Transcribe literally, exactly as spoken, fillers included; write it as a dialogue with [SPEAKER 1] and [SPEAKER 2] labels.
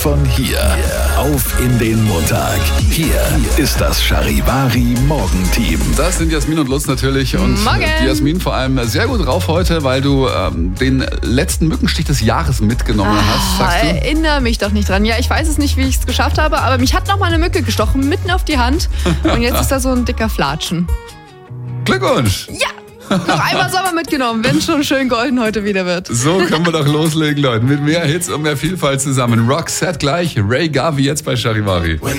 [SPEAKER 1] von hier auf in den Montag. Hier ist das Charivari Morgenteam.
[SPEAKER 2] Das sind Jasmin und Lutz natürlich. Und
[SPEAKER 3] Morgen.
[SPEAKER 2] die Jasmin vor allem sehr gut drauf heute, weil du ähm, den letzten Mückenstich des Jahres mitgenommen
[SPEAKER 3] Ah,
[SPEAKER 2] hast, sagst du?
[SPEAKER 3] Erinnere mich doch nicht dran. Ja, ich weiß es nicht, wie ich es geschafft habe, aber mich hat noch mal eine Mücke gestochen, mitten auf die Hand. Und jetzt ist da so ein dicker Flatschen.
[SPEAKER 2] Glückwunsch!
[SPEAKER 3] Ja! Noch einmal Sommer mitgenommen, wenn es schon schön golden heute wieder wird.
[SPEAKER 2] So können wir doch loslegen, Leute. Mit mehr Hits und mehr Vielfalt zusammen. Roxette gleich, Ray Garvey jetzt bei Charivari.